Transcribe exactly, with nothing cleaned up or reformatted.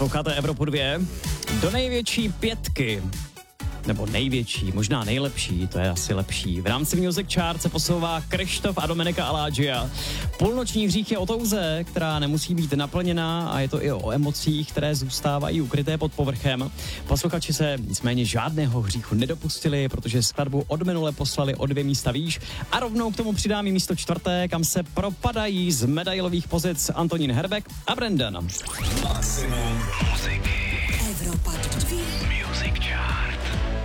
Posloucháte Evropu dvě. Do největší pětky, nebo největší, možná nejlepší, to je asi lepší. V rámci Music Chart se posouvá Kryštof a Domenica Aladžia. Půlnoční hřích je o touze, která nemusí být naplněná, a je to i o emocích, které zůstávají ukryté pod povrchem. Posluchači se nicméně žádného hříchu nedopustili, protože skladbu od minule poslali o dvě místa výš, a rovnou k tomu přidám i místo čtvrté, kam se propadají z medailových pozic Antonín Herbek a Brendan. Maximum muziky. Evropa